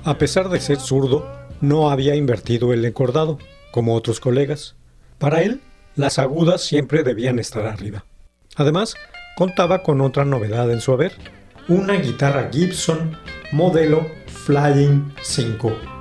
A pesar de ser zurdo, no había invertido el encordado, como otros colegas. Para él, las agudas siempre debían estar arriba. Además, contaba con otra novedad en su haber: una guitarra Gibson modelo Flying 5.